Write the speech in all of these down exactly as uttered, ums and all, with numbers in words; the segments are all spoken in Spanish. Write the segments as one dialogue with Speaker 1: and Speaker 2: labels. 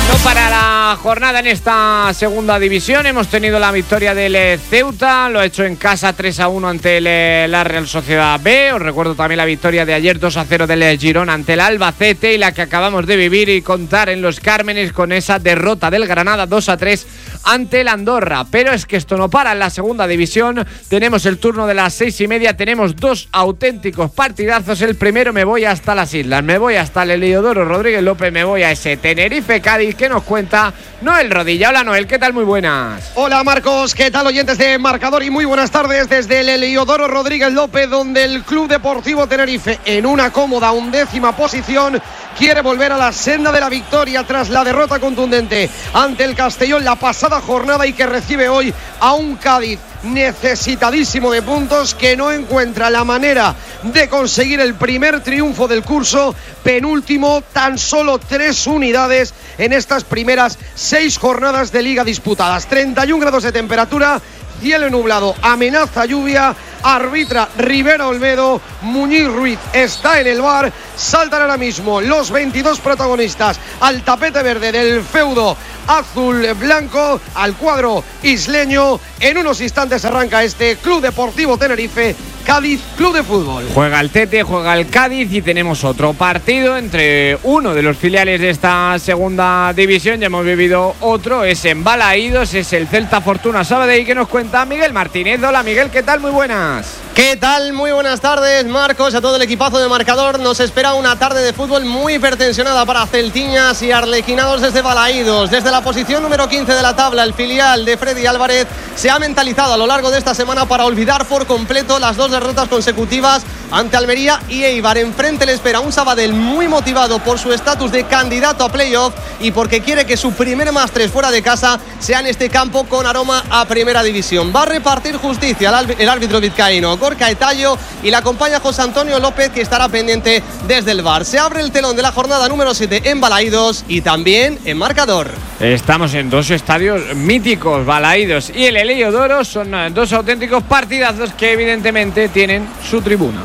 Speaker 1: No para la jornada en esta segunda división. Hemos tenido la victoria del Ceuta, lo ha hecho en casa tres a uno ante el, la Real Sociedad B. Os recuerdo también la victoria de ayer dos a cero del Girona ante el Albacete y la que acabamos de vivir y contar en Los Cármenes con esa derrota del Granada dos a tres ante el Andorra. Pero es que esto no para en la segunda división. Tenemos el turno de las seis y media, tenemos dos auténticos partidazos. El primero me voy hasta las islas, me voy hasta el Heliodoro Rodríguez López, me voy a ese Tenerife Cádiz que nos cuenta Noel Rodilla. Hola Noel, ¿qué tal? Muy buenas.
Speaker 2: Hola Marcos, ¿qué tal oyentes de Marcador? Y muy buenas tardes desde el Heliodoro Rodríguez López, donde el Club Deportivo Tenerife, en una cómoda undécima posición, quiere volver a la senda de la victoria tras la derrota contundente ante el Castellón la pasada jornada y que recibe hoy a un Cádiz necesitadísimo de puntos, que no encuentra la manera de conseguir el primer triunfo del curso, penúltimo, tan solo tres unidades en estas primeras seis jornadas de liga disputadas. treinta y un grados de temperatura, cielo nublado, amenaza lluvia, arbitra Rivera Olmedo, Muñiz Ruiz está en el bar. Saltan ahora mismo los veintidós protagonistas al tapete verde del feudo azul blanco, al cuadro isleño. En unos instantes arranca este Club Deportivo Tenerife Cádiz Club de Fútbol.
Speaker 1: Juega el Tete, juega el Cádiz y tenemos otro partido entre uno de los filiales de esta segunda división. Ya hemos vivido otro, es en Balaídos, es el Celta Fortuna Sabadell, que nos cuenta Miguel Martínez. Hola Miguel, ¿qué tal? Muy buenas.
Speaker 3: ¿Qué tal? Muy buenas tardes, Marcos, a todo el equipazo de Marcador. Nos espera una tarde de fútbol muy hipertensionada para celtiñas y arlequinados desde Balaídos. Desde la posición número quince de la tabla, el filial de Freddy Álvarez se ha mentalizado a lo largo de esta semana para olvidar por completo las dos derrotas consecutivas ante Almería y Eibar. Enfrente le espera un Sabadell muy motivado por su estatus de candidato a playoff y porque quiere que su primer más tres fuera de casa sea en este campo con aroma a primera división. Va a repartir justicia el árbitro vizcaíno Gorka Etallo y la acompaña José Antonio López, que estará pendiente desde el V A R. Se abre el telón de la jornada número siete en Balaídos y también en Marcador.
Speaker 1: Estamos en dos estadios míticos, Balaídos y el Heliodoro. Son dos auténticos partidazos que evidentemente tienen su tribuna.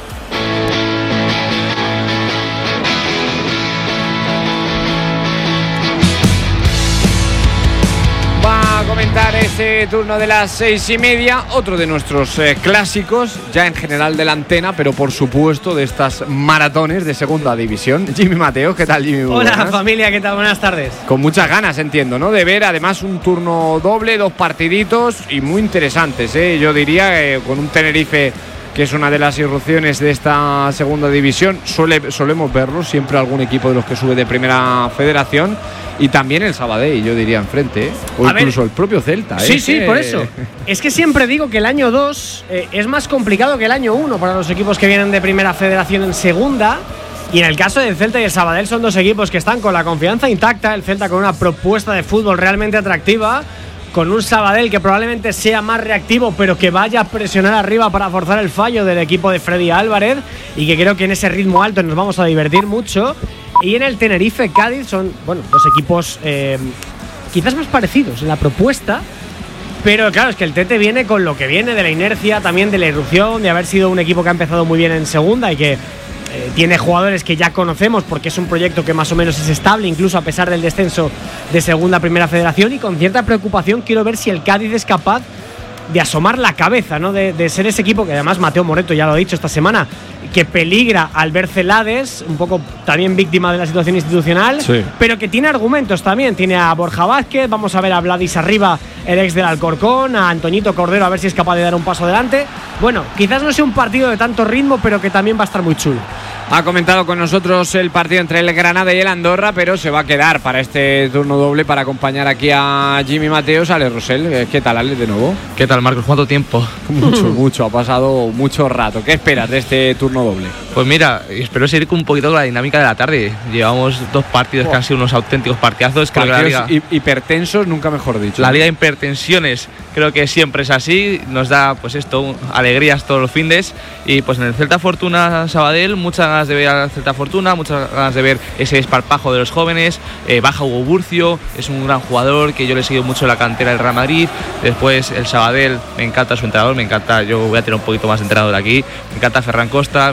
Speaker 1: Va a comentar ese turno de las seis y media, otro de nuestros eh, clásicos, ya en general de la antena, pero por supuesto de estas maratones de segunda división. Jimmy Mateos, ¿qué tal, Jimmy?
Speaker 4: Hola buenas. Familia, ¿qué tal? Buenas tardes.
Speaker 1: Con muchas ganas, entiendo, ¿no? De ver además un turno doble, dos partiditos y muy interesantes, ¿eh? Yo diría eh, con un Tenerife que es una de las irrupciones de esta segunda división. Suele, solemos verlo siempre algún equipo de los que sube de primera federación. Y también el Sabadell, yo diría, enfrente, ¿eh? O a incluso ver, el propio Celta.
Speaker 4: Sí,
Speaker 1: ¿eh?
Speaker 4: sí, por eso. Es que siempre digo que el año dos eh, es más complicado que el año uno para los equipos que vienen de primera federación en segunda. Y en el caso del Celta y el Sabadell son dos equipos que están con la confianza intacta. El Celta con una propuesta de fútbol realmente atractiva, con un Sabadell que probablemente sea más reactivo, pero que vaya a presionar arriba para forzar el fallo del equipo de Freddy Álvarez, y que creo que en ese ritmo alto nos vamos a divertir mucho. Y en el Tenerife Cádiz son, bueno, dos equipos eh, quizás más parecidos en la propuesta, pero claro, es que el Tete viene con lo que viene de la inercia, también de la irrupción, de haber sido un equipo que ha empezado muy bien en segunda y que Eh, tiene jugadores que ya conocemos porque es un proyecto que más o menos es estable, incluso a pesar del descenso de segunda a primera federación. Y con cierta preocupación quiero ver si el Cádiz es capaz de asomar la cabeza, ¿no? De, de ser ese equipo que además Mateo Moreto ya lo ha dicho esta semana, que peligra al ver Celades, un poco también víctima de la situación institucional, sí, pero que tiene argumentos también. Tiene a Borja Vázquez, vamos a ver a Vladis Arriba, el ex del Alcorcón, a Antoñito Cordero, a ver si es capaz de dar un paso adelante. Bueno, quizás no sea un partido de tanto ritmo, pero que también va a estar muy chulo.
Speaker 1: Ha comentado con nosotros el partido entre el Granada y el Andorra, pero se va a quedar para este turno doble para acompañar aquí a Jimmy Mateos. Alex Rosell, ¿qué tal, Alex, de nuevo?
Speaker 5: ¿Qué tal, Marcos? ¿Cuánto tiempo?
Speaker 1: Mucho, mucho, ha pasado mucho rato. ¿Qué esperas de este turno doble?
Speaker 5: Pues mira, espero seguir con un poquito con la dinámica de la tarde. Llevamos dos partidos oh. que han sido unos auténticos partidazos. Creo
Speaker 1: partidos
Speaker 5: que la liga,
Speaker 1: hipertensos, nunca mejor dicho.
Speaker 5: La liga de hipertensiones creo que siempre es así. Nos da, pues esto, alegrías todos los findes. Y pues en el Celta Fortuna Sabadell, muchas ganas de ver al Celta Fortuna, muchas ganas de ver ese desparpajo de los jóvenes. Eh, baja Hugo Burcio, es un gran jugador que yo le he seguido mucho en la cantera del Real Madrid. Después el Sabadell, me encanta su entrenador, me encanta, yo voy a tener un poquito más de entrenador aquí. Me encanta Ferran Costa, me,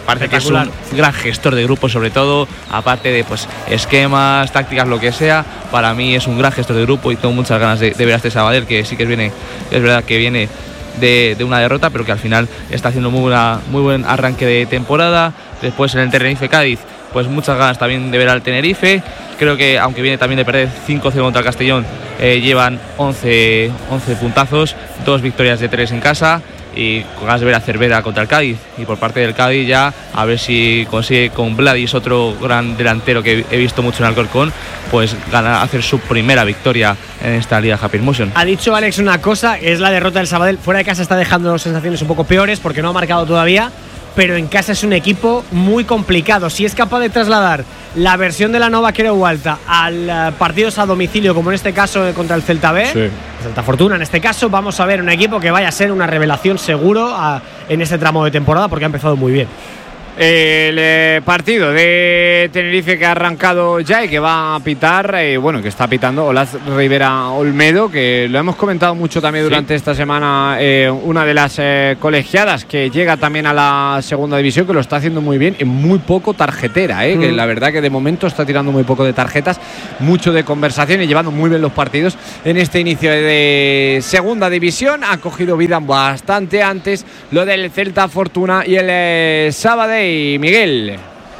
Speaker 5: parece que es un gran gestor de grupo, sobre todo, aparte de pues esquemas, tácticas, lo que sea. Para mí es un gran gestor de grupo y tengo muchas ganas de, de ver a este Sabadell, que sí que viene, es verdad que viene de, de una derrota, pero que al final está haciendo muy, buena, muy buen arranque de temporada. Después en el Tenerife Cádiz, pues muchas ganas también de ver al Tenerife. Creo que aunque viene también de perder cinco cero contra el Castellón, eh, llevan once, once puntazos, dos victorias de tres en casa, y con ganas de ver a Cervera contra el Cádiz. Y por parte del Cádiz ya a ver si consigue con Vladis, otro gran delantero que he visto mucho en Alcorcón, pues ganar, hacer su primera victoria en esta Liga Happy Motion.
Speaker 4: Ha dicho Alex una cosa, es la derrota del Sabadell. Fuera de casa está dejando sensaciones un poco peores porque no ha marcado todavía, pero en casa es un equipo muy complicado. Si es capaz de trasladar la versión de la Nova Creu Alta al uh, partidos a domicilio, como en este caso eh, contra el Celta B, sí. Celta Fortuna en este caso, vamos a ver un equipo que vaya a ser una revelación seguro a, en este tramo de temporada, porque ha empezado muy bien.
Speaker 1: El eh, partido de Tenerife que ha arrancado ya y que va a pitar, eh, bueno, que está pitando Olaz Rivera Olmedo, que lo hemos comentado mucho también durante sí. esta semana, eh, una de las eh, colegiadas que llega también a la segunda división, que lo está haciendo muy bien, y muy poco tarjetera, eh, mm. que la verdad que de momento está tirando muy poco de tarjetas, mucho de conversación y llevando muy bien los partidos en este inicio de segunda división. Ha cogido vida bastante antes lo del Celta Fortuna y el eh, Sabadell. Y Miguel,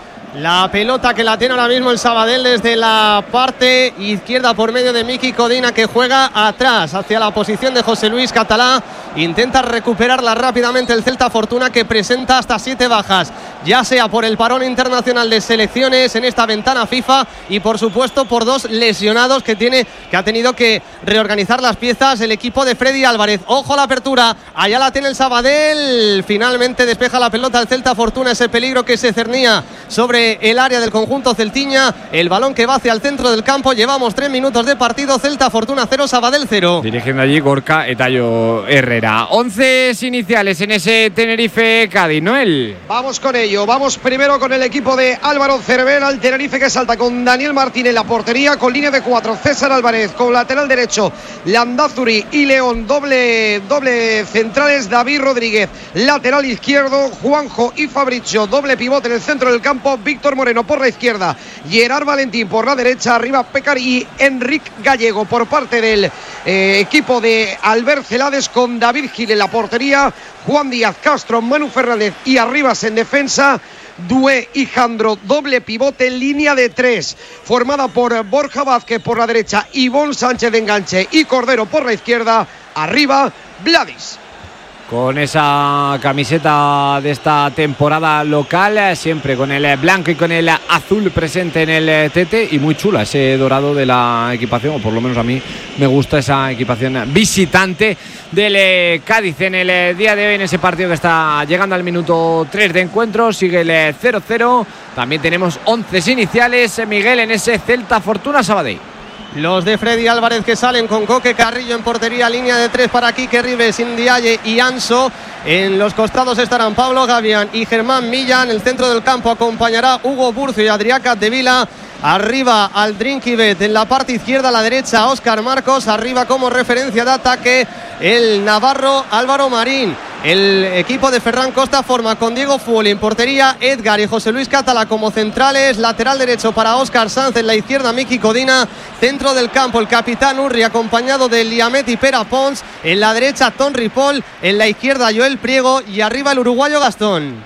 Speaker 3: la pelota que la tiene ahora mismo el Sabadell desde la parte izquierda por medio de Miki Codina, que juega atrás hacia la posición de José Luis Catalá. Intenta recuperarla rápidamente el Celta Fortuna, que presenta hasta siete bajas, ya sea por el parón internacional de selecciones en esta ventana FIFA y por supuesto por dos lesionados que tiene, que ha tenido que reorganizar las piezas el equipo de Freddy Álvarez. Ojo a la apertura, allá la tiene el Sabadell, finalmente despeja la pelota el Celta Fortuna, ese peligro que se cernía sobre el área del conjunto celtiña, el balón que va hacia el centro del campo. Llevamos tres minutos de partido, Celta Fortuna cero, Sabadell cero.
Speaker 1: Dirigiendo allí Gorka Etayo Herrera. Once iniciales en ese Tenerife Cádiz, Noel.
Speaker 2: Vamos con ello, vamos primero con el equipo de Álvaro Cervera, el Tenerife, que salta con Daniel Martín en la portería, con línea de cuatro, César Álvarez con lateral derecho, Landázuri y León, doble, doble centrales, David Rodríguez, lateral izquierdo, Juanjo y Fabricio, doble pivote en el centro del campo, Víctor Moreno por la izquierda, Gerard Valentín por la derecha, arriba Pécar y Enric Gallego por parte del eh, equipo de Albert Celades, con David Gil en la portería, Juan Díaz Castro, Manu Fernández y Arribas en defensa, Dué y Jandro, doble pivote, línea de tres, formada por Borja Vázquez por la derecha, Ivón Sánchez de enganche y Cordero por la izquierda, arriba Vladis.
Speaker 1: Con esa camiseta de esta temporada local, siempre con el blanco y con el azul presente en el tete, y muy chula ese dorado de la equipación, o por lo menos a mí me gusta esa equipación visitante del Cádiz en el día de hoy, en ese partido que está llegando al minuto tres de encuentro. Sigue el cero cero, también tenemos once iniciales, Miguel, en ese Celta Fortuna Sabadell.
Speaker 3: Los de Freddy Álvarez, que salen con Coque Carrillo en portería, línea de tres para Quique Rives, Indiaye y Anso. En los costados estarán Pablo Gavián y Germán Millán. En el centro del campo acompañará Hugo Burcio y Adrià Capdevila. Arriba Aldrinquibet, en la parte izquierda, a la derecha Óscar Marcos. Arriba como referencia de ataque el navarro Álvaro Marín. El equipo de Ferran Costa forma con Diego Fuoli en portería, Edgar y José Luis Catala como centrales, lateral derecho para Óscar Sanz, en la izquierda Miki Codina, centro del campo el capitán Urri acompañado de Liamet y Pera Pons, en la derecha Ton Ripoll, en la izquierda Joel Priego y arriba el uruguayo Gastón.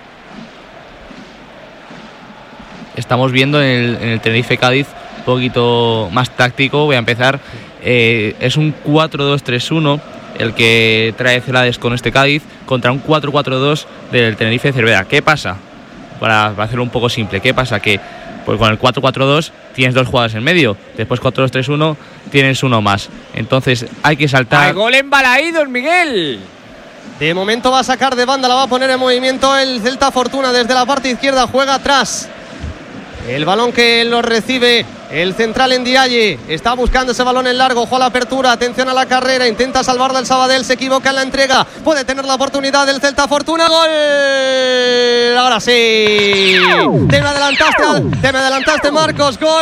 Speaker 5: Estamos viendo en el, en el Tenerife Cádiz un poquito más táctico. Voy a empezar, eh, es un cuatro dos tres uno el que trae Celades con este Cádiz, contra un cuatro cuatro dos del Tenerife Cervera. ¿Qué pasa? Para, para hacerlo un poco simple, ¿qué pasa? Que pues con el cuatro cuatro dos tienes dos jugadores en medio, después cuatro dos tres uno tienes uno más, entonces hay que saltar.
Speaker 1: ¡Hay gol en Balaídos, Miguel!
Speaker 3: De momento va a sacar de banda, la va a poner en movimiento el Celta Fortuna desde la parte izquierda, juega atrás. El balón que lo recibe El central en Ndiaye está buscando ese balón en largo. Ojo a la apertura, atención a la carrera. Intenta salvar del Sabadell, se equivoca en la entrega. Puede tener la oportunidad del Celta Fortuna. ¡Gol! Ahora sí. Te me adelantaste, te me adelantaste, Marcos. Gol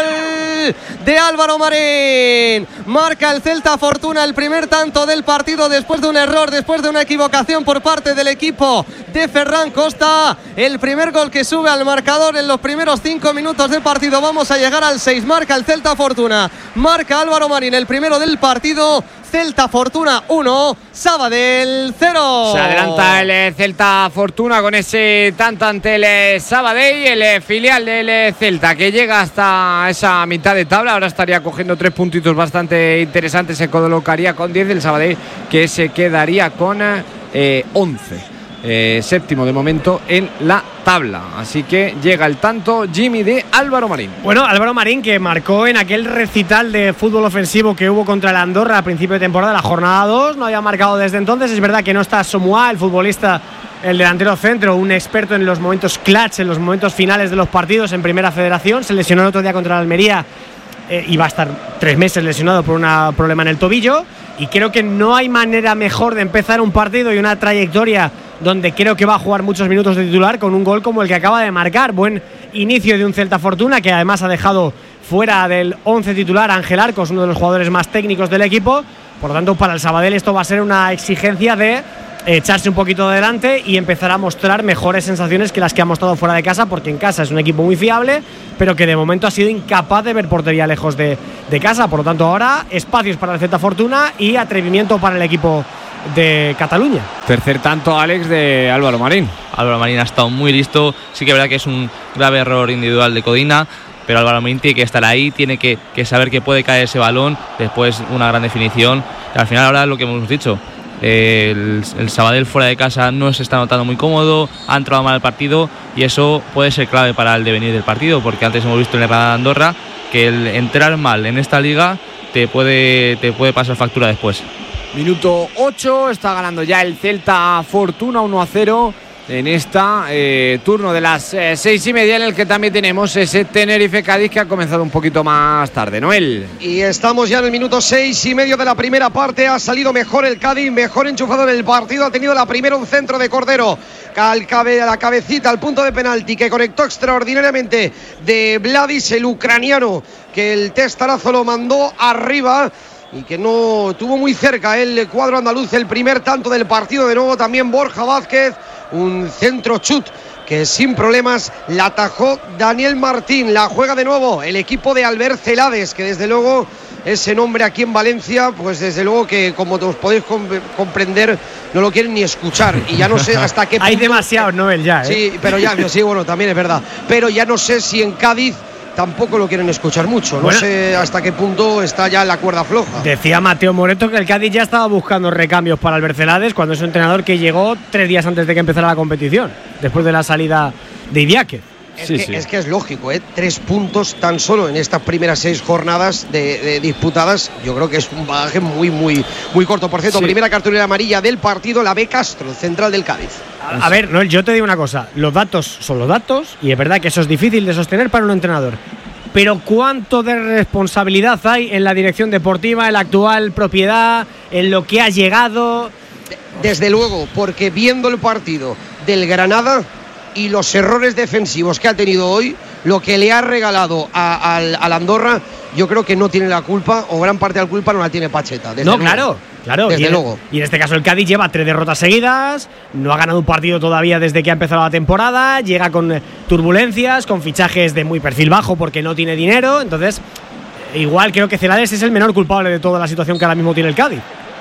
Speaker 3: de Álvaro Marín. Marca el Celta Fortuna el primer tanto del partido después de un error, después de una equivocación por parte del equipo de Ferran Costa. El primer gol que sube al marcador en los primeros cinco minutos de partido. Vamos a llegar al seis. Marca el Celta Fortuna, marca Álvaro Marín el primero del partido. Celta Fortuna uno, Sabadell cero.
Speaker 1: Se adelanta el Celta Fortuna con ese tanto ante el Sabadell, el filial del Celta que llega hasta esa mitad de tabla. Ahora estaría cogiendo tres puntitos bastante interesantes, se colocaría con diez. El Sabadell que se quedaría con eh, once. Eh, séptimo de momento en la tabla. Así que llega el tanto, Jimmy, de Álvaro Marín.
Speaker 4: Bueno, Álvaro Marín, que marcó en aquel recital de fútbol ofensivo que hubo contra el Andorra a principio de temporada, la jornada dos. No había marcado desde entonces. Es verdad que no está Somoa, el futbolista, el delantero centro, un experto en los momentos clutch, en los momentos finales de los partidos en Primera Federación. Se lesionó el otro día contra la Almería eh, y va a estar tres meses lesionado por un problema en el tobillo. Y creo que no hay manera mejor de empezar un partido y una trayectoria donde creo que va a jugar muchos minutos de titular con un gol como el que acaba de marcar. Buen inicio de un Celta Fortuna, que además ha dejado fuera del once titular a Ángel Arcos, uno de los jugadores más técnicos del equipo. Por lo tanto, para el Sabadell esto va a ser una exigencia de echarse un poquito de delante y empezar a mostrar mejores sensaciones que las que ha mostrado fuera de casa, porque en casa es un equipo muy fiable, pero que de momento ha sido incapaz de ver portería lejos de, de casa. Por lo tanto, ahora espacios para el Celta Fortuna y atrevimiento para el equipo de Cataluña.
Speaker 1: Tercer tanto, Alex, de Álvaro Marín.
Speaker 5: Álvaro Marín ha estado muy listo. Sí que es verdad que es un grave error individual de Codina, pero Álvaro Marín tiene que estar ahí, tiene que, que saber que puede caer ese balón, después una gran definición. Y al final, ahora lo que hemos dicho, eh, el, el Sabadell fuera de casa no se está notando muy cómodo, ha entrado mal el partido y eso puede ser clave para el devenir del partido, porque antes hemos visto en la Granada Andorra que el entrar mal en esta liga te puede, te puede pasar factura después.
Speaker 1: Minuto ocho, está ganando ya el Celta Fortuna uno a cero en esta eh, turno de las eh, seis y media, en el que también tenemos ese Tenerife-Cádiz que ha comenzado un poquito más tarde, Noel.
Speaker 2: Y estamos ya en el minuto seis y medio de la primera parte. Ha salido mejor el Cádiz, mejor enchufado en el partido. Ha tenido la primera un centro de Cordero al cabe, a la cabecita, al punto de penalti, que conectó extraordinariamente de Vladis, el ucraniano, que el testarazo lo mandó arriba y que no tuvo muy cerca el cuadro andaluz el primer tanto del partido. De nuevo también Borja Vázquez, un centro chut que sin problemas la atajó Daniel Martín. La juega de nuevo el equipo de Albert Celades, que desde luego ese nombre aquí en Valencia, pues desde luego que, como os podéis comp- comprender, no lo quieren ni escuchar. Y ya no sé hasta qué punto.
Speaker 4: Hay demasiados Noel ya, ¿eh?
Speaker 2: Sí, pero ya, sí, bueno, también es verdad. Pero ya no sé si en Cádiz tampoco lo quieren escuchar mucho. No bueno, sé hasta qué punto está ya la cuerda floja.
Speaker 4: Decía Mateo Moreto que el Cádiz ya estaba buscando recambios para Albert Celades, cuando es un entrenador que llegó tres días antes de que empezara la competición, después de la salida de Idiáquez.
Speaker 2: Es,
Speaker 1: sí,
Speaker 2: que,
Speaker 1: sí.
Speaker 2: es que es lógico, ¿eh? Tres puntos tan solo en estas primeras seis jornadas de, de disputadas. Yo creo que es un bagaje muy, muy, muy corto. Por cierto, sí. Primera cartulera amarilla del partido, la B. Castro, central del Cádiz.
Speaker 4: A, a ver, Noel, yo te digo una cosa. Los datos son los datos y es verdad que eso es difícil de sostener para un entrenador. Pero ¿cuánto de responsabilidad hay en la dirección deportiva, en la actual propiedad, en lo que ha llegado?
Speaker 2: Desde luego, porque viendo el partido del Granada y los errores defensivos que ha tenido hoy, lo que le ha regalado a, a, a la Andorra, yo creo que no tiene la culpa, o gran parte de la culpa no la tiene Pacheta. Desde
Speaker 4: no,
Speaker 2: luego.
Speaker 4: claro, claro.
Speaker 2: Desde
Speaker 4: y en,
Speaker 2: luego.
Speaker 4: Y en este caso el Cádiz lleva tres derrotas seguidas, no ha ganado un partido todavía desde que ha empezado la temporada, llega con turbulencias, con fichajes de muy perfil bajo porque no tiene dinero. Entonces, igual creo que Celades es el menor culpable de toda la situación que ahora mismo tiene el Cádiz.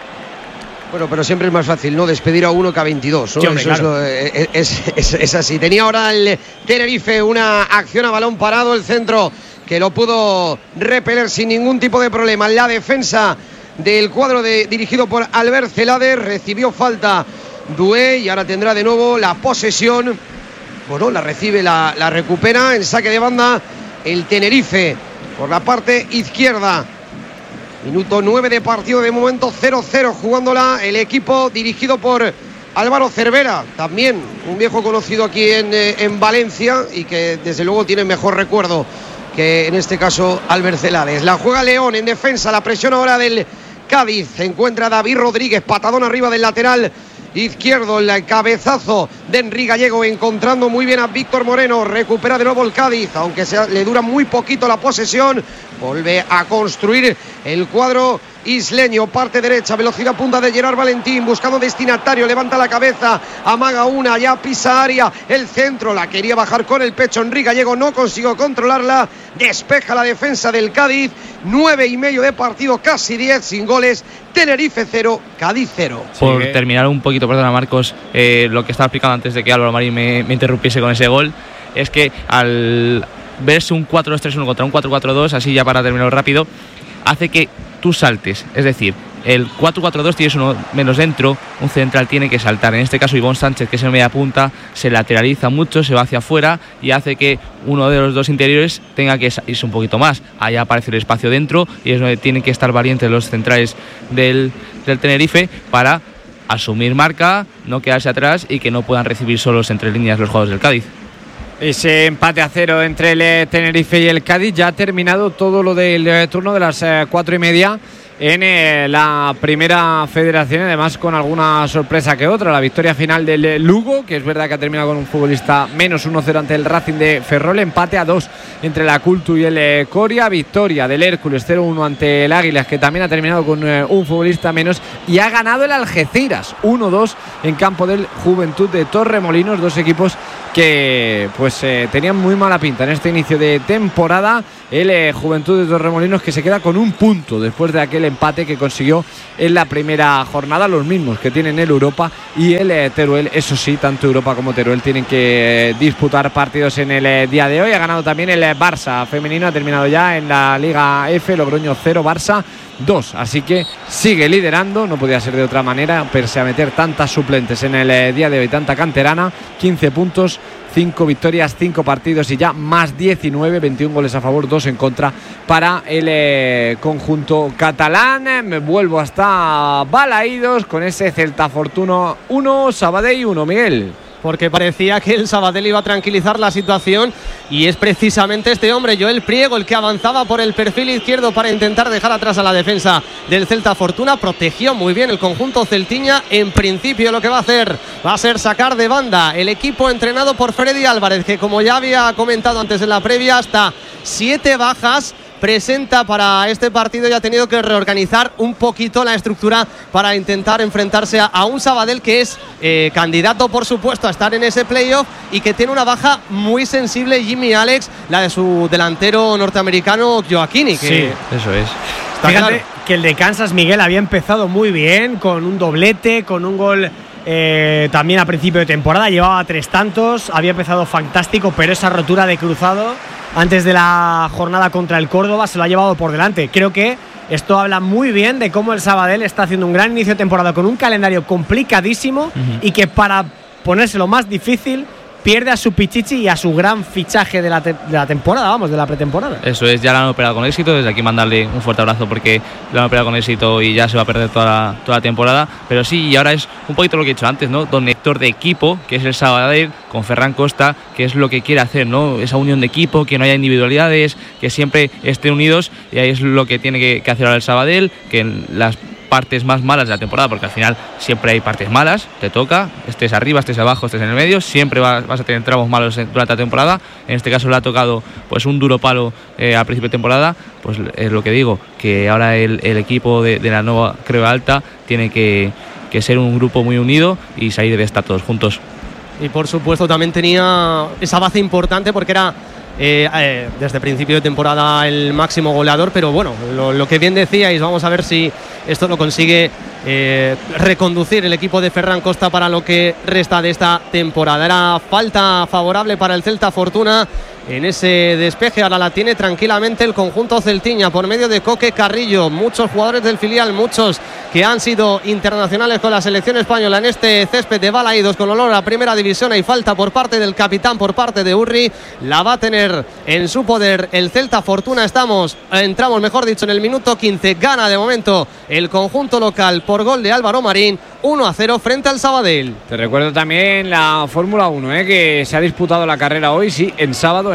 Speaker 2: Bueno, pero siempre es más fácil, ¿no? Despedir a uno que a veintidós, ¿no?
Speaker 4: Sí, hombre,
Speaker 2: Eso
Speaker 4: claro.
Speaker 2: es, es, es, es así. Tenía ahora el Tenerife una acción a balón parado, el centro que lo pudo repeler sin ningún tipo de problema. La defensa del cuadro de, dirigido por Albert Celades, recibió falta Dué y ahora tendrá de nuevo la posesión. Bueno, la recibe, la, la recupera en saque de banda el Tenerife por la parte izquierda. Minuto nueve de partido, de momento cero cero jugándola el equipo dirigido por Álvaro Cervera, también un viejo conocido aquí en, en Valencia y que desde luego tiene mejor recuerdo que en este caso Albert Celades. La juega León en defensa, la presión ahora del Cádiz. Se encuentra David Rodríguez, patadón arriba del lateral izquierdo, el cabezazo de Enrique Gallego encontrando muy bien a Víctor Moreno. Recupera de nuevo el Cádiz, aunque se, le dura muy poquito la posesión. Vuelve a construir el cuadro isleño, parte derecha, velocidad punta de Gerard Valentín, buscando destinatario, levanta la cabeza, amaga una, ya pisa área, el centro, la quería bajar con el pecho Enrique Gallego, no consiguió controlarla, despeja la defensa del Cádiz. Nueve y medio de partido, casi diez, sin goles. Tenerife cero, Cádiz cero.
Speaker 5: Por
Speaker 1: sí,
Speaker 5: terminar un poquito, perdona Marcos, eh, lo que estaba explicando antes de que Álvaro Marín me, me interrumpiese con ese gol, es que al verse un cuatro dos tres uno contra un cuatro cuatro dos, así ya para terminar rápido, hace que tú saltes, es decir, el cuatro cuatro dos tienes uno menos dentro, un central tiene que saltar. En este caso Ivonne Sánchez, que es el media punta, se lateraliza mucho, se va hacia afuera y hace que uno de los dos interiores tenga que irse un poquito más. Allá aparece el espacio dentro y es donde tienen que estar valientes los centrales del, del Tenerife para asumir marca, no quedarse atrás y que no puedan recibir solos entre líneas los jugadores del Cádiz.
Speaker 1: Ese empate a cero entre el Tenerife y el Cádiz. Ya ha terminado todo lo del eh, turno de las eh, cuatro y media en eh, la primera federación, además con alguna sorpresa que otra. La victoria final del eh, Lugo, que es verdad que ha terminado con un futbolista menos uno cero ante el Racing de Ferrol. Empate a dos entre la Cultu y el eh, Coria. Victoria del Hércules cero uno ante el Águilas, que también ha terminado con eh, un futbolista menos. Y ha ganado el Algeciras uno dos en campo del Juventud de Torremolinos. Dos equipos que pues eh, tenían muy mala pinta en este inicio de temporada. El eh, Juventud de Torremolinos, que se queda con un punto después de aquel empate que consiguió en la primera jornada, los mismos que tienen el Europa y el eh, Teruel. Eso sí, tanto Europa como Teruel tienen que eh, disputar partidos en el eh, día de hoy. Ha ganado también el eh, Barça femenino, ha terminado ya en la Liga F, Logroño cero, Barça dos, así que sigue liderando, no podía ser de otra manera, pese a meter tantas suplentes en el eh, día de hoy, tanta canterana. Quince puntos, cinco victorias, cinco partidos y ya más diecinueve, veintiún goles a favor, dos en contra para el eh, conjunto catalán. Me vuelvo hasta Balaídos con ese Celta Fortuna uno, Sabadell uno, Miguel.
Speaker 3: Porque parecía que el Sabadell iba a tranquilizar la situación y es precisamente este hombre, Joel Priego, el que avanzaba por el perfil izquierdo para intentar dejar atrás a la defensa del Celta Fortuna. Protegió muy bien el conjunto celtiña. En principio lo que va a hacer va a ser sacar de banda el equipo entrenado por Freddy Álvarez, que como ya había comentado antes en la previa, hasta siete bajas presenta para este partido y ha tenido que reorganizar un poquito la estructura para intentar enfrentarse a, a un Sabadell que es eh, candidato, por supuesto, a estar en ese playoff y que tiene una baja muy sensible, Jimmy Alex, la de su delantero norteamericano Joaquini. Que
Speaker 4: sí,
Speaker 5: eso es.
Speaker 3: Está
Speaker 4: Fíjate
Speaker 3: claro
Speaker 4: que el de Kansas, Miguel, había empezado muy bien con un doblete, con un gol eh, también a principio de temporada, llevaba tres tantos, había empezado fantástico, pero esa rotura de cruzado antes de la jornada contra el Córdoba se lo ha llevado por delante. Creo que esto habla muy bien de cómo el Sabadell está haciendo un gran inicio de temporada con un calendario complicadísimo, uh-huh, y que para ponérselo más difícil pierde a su Pichichi y a su gran fichaje de la, te- de la temporada, vamos, de la pretemporada.
Speaker 5: Eso es, ya la han operado con éxito. Desde aquí mandarle un fuerte abrazo porque la han operado con éxito y ya se va a perder toda la, toda la temporada. Pero sí, y ahora es un poquito lo que he dicho antes, ¿no? Don Héctor de equipo, que es el Sabadell, con Ferran Costa, que es lo que quiere hacer, ¿no? Esa unión de equipo, que no haya individualidades, que siempre estén unidos, y ahí es lo que tiene que, que hacer ahora el Sabadell, que en las partes más malas de la temporada, porque al final siempre hay partes malas, te toca, estés arriba, estés abajo, estés en el medio, siempre vas, vas a tener tramos malos durante la temporada. En este caso le ha tocado pues un duro palo eh, al principio de temporada. Pues es lo que digo, que ahora el, el equipo de, de la nueva Creu Alta tiene que, que ser un grupo muy unido y salir de esta todos juntos.
Speaker 3: Y por supuesto también tenía esa base importante porque era Eh, eh, desde principio de temporada el máximo goleador, pero bueno, lo, lo que bien decíais, vamos a ver si esto lo consigue eh, reconducir el equipo de Ferran Costa para lo que resta de esta temporada. Era falta favorable para el Celta Fortuna en ese despeje, ahora la tiene tranquilamente el conjunto celtiña por medio de Coque Carrillo. Muchos jugadores del filial, muchos que han sido internacionales con la selección española en este césped de Balaídos con olor a primera división. Hay falta por parte del capitán, por parte de Urri, la va a tener en su poder el Celta Fortuna. Estamos, entramos mejor dicho en el minuto quince, gana de momento el conjunto local por gol de Álvaro Marín, uno a cero frente al Sabadell.
Speaker 1: Te recuerdo también la Fórmula uno, ¿eh? Que se ha disputado la carrera hoy, sí, en sábado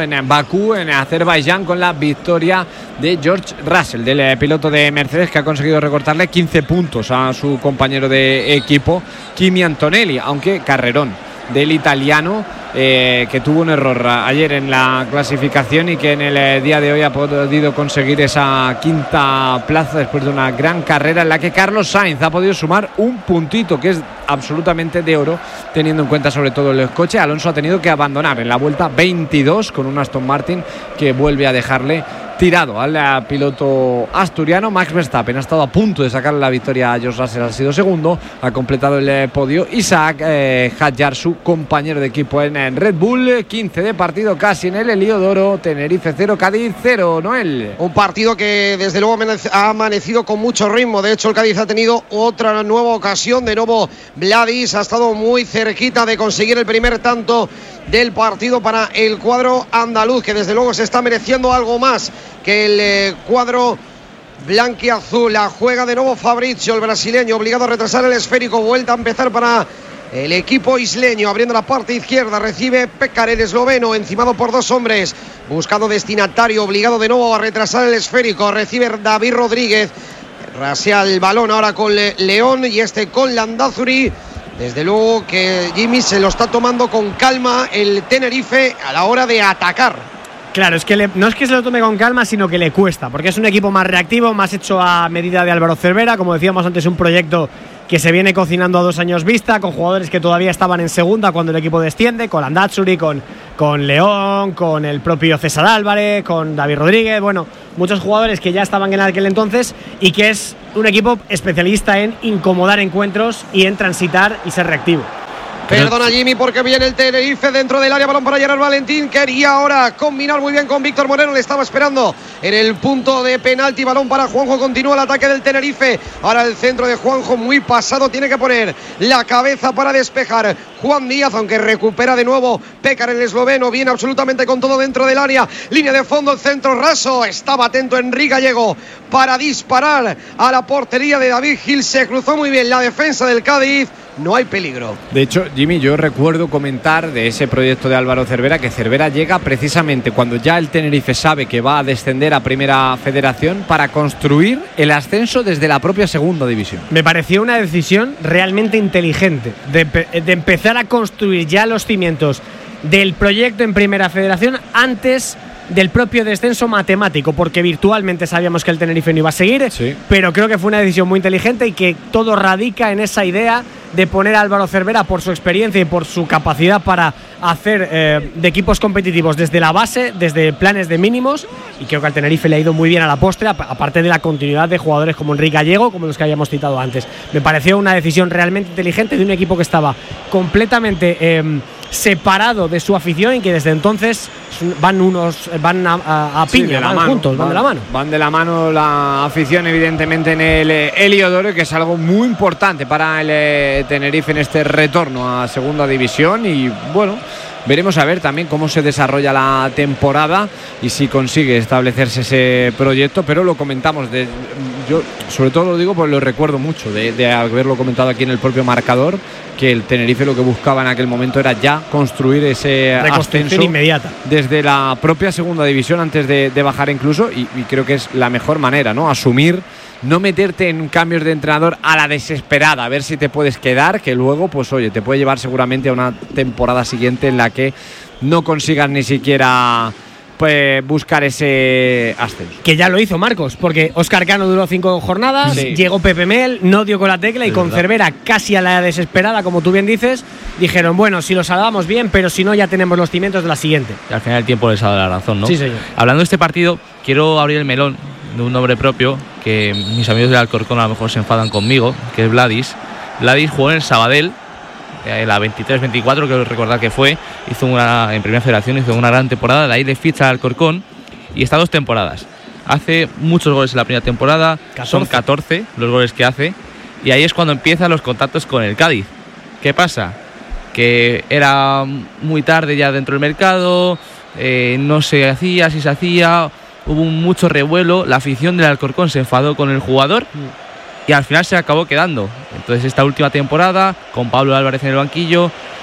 Speaker 1: en Bakú, en Azerbaiyán, con la victoria de George Russell, del piloto de Mercedes, que ha conseguido recortarle quince puntos a su compañero de equipo, Kimi Antonelli, aunque carrerón del italiano, eh, que tuvo un error ayer en la clasificación y que en el eh, día de hoy ha podido conseguir esa quinta plaza después de una gran carrera en la que Carlos Sainz ha podido sumar un puntito que es absolutamente de oro, teniendo en cuenta sobre todo el coche. Alonso ha tenido que abandonar en la vuelta veintidós con un Aston Martin que vuelve a dejarle tirado al piloto asturiano. Max Verstappen ha estado a punto de sacarle la victoria a George Russell, ha sido segundo, ha completado el podio Isaac eh, Hadjar, su compañero de equipo en, en Red Bull. Quince de partido casi en el Heliodoro. Tenerife cero, Cádiz cero. Noel.
Speaker 2: Un partido que desde luego ha amanecido con mucho ritmo. De hecho, el Cádiz ha tenido otra nueva ocasión. De nuevo Vladis ha estado muy cerquita de conseguir el primer tanto del partido para el cuadro andaluz, que desde luego se está mereciendo algo más que el eh, cuadro blanquiazul. La juega de nuevo Fabrizio, el brasileño, obligado a retrasar el esférico. Vuelta a empezar para el equipo isleño, abriendo la parte izquierda. Recibe Pekar, el esloveno, encimado por dos hombres, buscando destinatario, obligado de nuevo a retrasar el esférico. Recibe David Rodríguez, rasea el balón ahora con Le- León y este con Landázuri. Desde luego que Jimmy se lo está tomando con calma el Tenerife a la hora de atacar.
Speaker 4: Claro, es que le, no es que se lo tome con calma, sino que le cuesta, porque es un equipo más reactivo, más hecho a medida de Álvaro Cervera. Como decíamos antes, un proyecto que se viene cocinando a dos años vista, con jugadores que todavía estaban en segunda cuando el equipo desciende, con Landázuri, con, con León, con el propio César Álvarez, con David Rodríguez, bueno, muchos jugadores que ya estaban en aquel entonces, y que es un equipo especialista en incomodar encuentros y en transitar y ser reactivo.
Speaker 2: Perdona Jimmy, porque viene el Tenerife dentro del área, balón para Gerard Valentín, quería ahora combinar muy bien con Víctor Moreno, le estaba esperando en el punto de penalti, balón para Juanjo, continúa el ataque del Tenerife, ahora el centro de Juanjo muy pasado, tiene que poner la cabeza para despejar Juan Díaz, aunque recupera de nuevo Pekar, el esloveno, viene absolutamente con todo dentro del área, línea de fondo, el centro raso, estaba atento Enrique Gallego para disparar a la portería de David Gil, se cruzó muy bien la defensa del Cádiz. No hay peligro.
Speaker 1: De hecho, Jimmy, yo recuerdo comentar de ese proyecto de Álvaro Cervera que Cervera llega precisamente cuando ya el Tenerife sabe que va a descender a Primera Federación para construir el ascenso desde la propia Segunda División.
Speaker 4: Me pareció una decisión realmente inteligente de, de empezar a construir ya los cimientos del proyecto en Primera Federación antes del propio descenso matemático, porque virtualmente sabíamos que el Tenerife no iba a seguir,
Speaker 1: sí.
Speaker 4: Pero creo que fue una decisión muy inteligente y que todo radica en esa idea de poner a Álvaro Cervera por su experiencia y por su capacidad para hacer eh, de equipos competitivos desde la base, desde planes de mínimos, y creo que al Tenerife le ha ido muy bien a la postre, aparte de la continuidad de jugadores como Enrique Gallego, como los que habíamos citado antes. Me pareció una decisión realmente inteligente de un equipo que estaba completamente eh, separado de su afición y que desde entonces van unos van a, a, a piña, sí, van mano, juntos, van, van de la mano.
Speaker 1: Van de la mano la afición, evidentemente, en el eh, Heliodoro, que es algo muy importante para el eh, Tenerife en este retorno a Segunda División. Y bueno, veremos a ver también cómo se desarrolla la temporada y si consigue establecerse ese proyecto, pero lo comentamos, de, yo sobre todo lo digo porque lo recuerdo mucho, de, de haberlo comentado aquí en el propio marcador, que el Tenerife lo que buscaba en aquel momento era ya construir ese ascenso
Speaker 4: inmediata
Speaker 1: desde la propia Segunda División antes de, de bajar incluso, y, y creo que es la mejor manera, ¿no? Asumir, no meterte en cambios de entrenador a la desesperada, a ver si te puedes quedar, que luego, pues oye, te puede llevar seguramente a una temporada siguiente en la que no consigas ni siquiera pues buscar ese ascenso.
Speaker 4: Que ya lo hizo Marcos, porque Óscar Cano duró cinco jornadas, sí. Llegó Pepe Mel, no dio con la tecla, y con verdad. Cervera casi a la desesperada, como tú bien dices, dijeron, bueno, si lo salvamos bien, pero si no ya tenemos los cimientos de la siguiente.
Speaker 5: Y al final el tiempo les ha dado la razón, ¿no?
Speaker 4: Sí, señor.
Speaker 5: Hablando de este partido, quiero abrir el melón de un nombre propio, que mis amigos del Alcorcón a lo mejor se enfadan conmigo, que es Vladis. Vladis jugó en el Sabadell, en la veintitrés veinticuatro, creo recordar que fue, hizo una, en Primera Federación hizo una gran temporada, de ahí le ficha al Alcorcón y está dos temporadas. Hace muchos goles en la primera temporada, catorce. Son catorce los goles que hace, y ahí es cuando empiezan los contactos con el Cádiz. ¿Qué pasa? Que era muy tarde ya dentro del mercado, eh, no se hacía, si se hacía, hubo mucho revuelo, la afición del Alcorcón se enfadó con el jugador y al final se acabó quedando. Entonces esta última temporada, con Pablo Álvarez en el banquillo,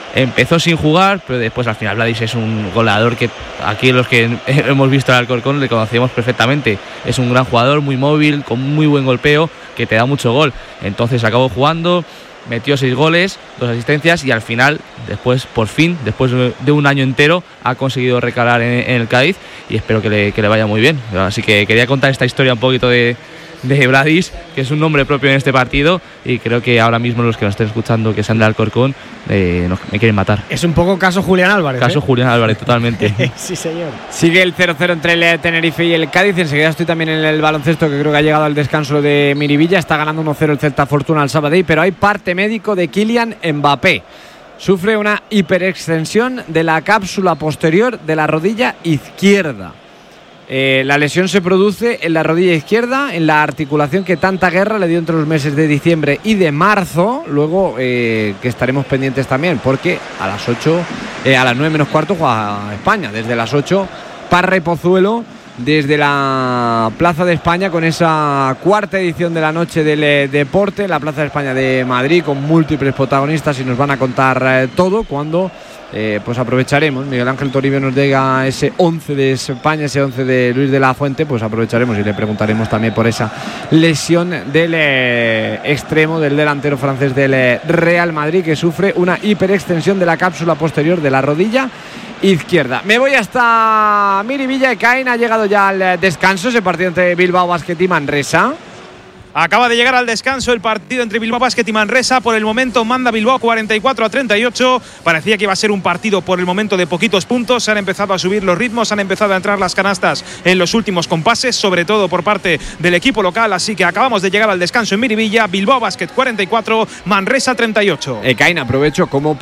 Speaker 5: Empezó sin jugar, pero después al final Vladis es un goleador que aquí los que hemos visto al Alcorcón le conocemos perfectamente. Es un gran jugador, muy móvil, con muy buen golpeo, que te da mucho gol. Entonces acabó jugando, metió seis goles, dos asistencias y al final, después, por fin, después de un año entero, ha conseguido recalar en, en el Cádiz y espero que le, que le vaya muy bien. Así que quería contar esta historia un poquito de, de Vladis, que es un nombre propio en este partido y creo que ahora mismo los que nos estén escuchando que sean de Alcorcón eh, nos, me quieren matar.
Speaker 4: Es un poco caso Julián Álvarez.
Speaker 5: Caso
Speaker 4: ¿eh?
Speaker 5: Julián Álvarez, totalmente.
Speaker 4: Sí, señor.
Speaker 1: Sigue el cero cero entre el Tenerife y el Cádiz. Enseguida estoy también en el baloncesto, que creo que ha llegado al descanso de Miribilla. Está ganando uno cero el Celta Fortuna al Sabadell, pero hay parte médico de Kylian Mbappé. Sufre una hiperextensión de la cápsula posterior de la rodilla izquierda. Eh, la lesión se produce en la rodilla izquierda, en la articulación que tanta guerra le dio entre los meses de diciembre y de marzo. Luego eh, que estaremos pendientes también, porque a las ocho, eh, a las nueve menos cuarto juega España. Desde las ocho, Parra y Pozuelo desde la Plaza de España, con esa cuarta edición de la Noche del eh, Deporte, la Plaza de España de Madrid, con múltiples protagonistas, y nos van a contar eh, todo cuando eh, pues aprovecharemos. Miguel Ángel Toribio nos diga ese once de España, ese once de Luis de la Fuente, pues aprovecharemos y le preguntaremos también por esa lesión del eh, extremo, del delantero francés del eh, Real Madrid, que sufre una hiperextensión de la cápsula posterior de la rodilla izquierda. Me voy hasta Miribilla. Ekain, ha llegado ya al descanso ese partido entre Bilbao Basket y Manresa.
Speaker 6: Acaba de llegar al descanso el partido entre Bilbao Basket y Manresa. Por el momento manda Bilbao cuarenta y cuatro a treinta y ocho. Parecía que iba a ser un partido por el momento de poquitos puntos. Se han empezado a subir los ritmos, han empezado a entrar las canastas en los últimos compases, sobre todo por parte del equipo local. Así que acabamos de llegar al descanso en Miribilla. Bilbao Basket cuarenta y cuatro, Manresa treinta y ocho.
Speaker 1: Ekain, aprovecho como